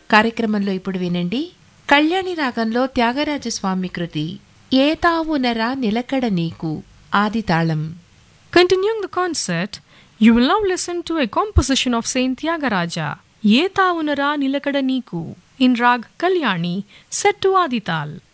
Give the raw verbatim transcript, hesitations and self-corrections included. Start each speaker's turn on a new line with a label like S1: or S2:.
S1: కార్యక్రమంలో ఇప్పుడు వినండి కళ్యాణి రాగంలో త్యాగరాజస్వామి కృతి ఏతావునరా నిలకడ నీకు ఆదితాళం.
S2: Continuing the concert, you will now listen to a composition of Saint Tyagaraja, Yetavunara Nilakada Neeku, in Rag Kalyani, set to Adital.